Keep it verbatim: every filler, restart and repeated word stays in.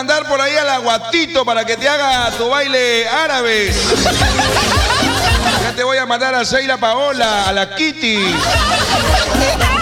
mandar por ahí al Aguatito para que te haga tu baile árabe. Ya te voy a mandar a Sheila Paola, a la Kitty.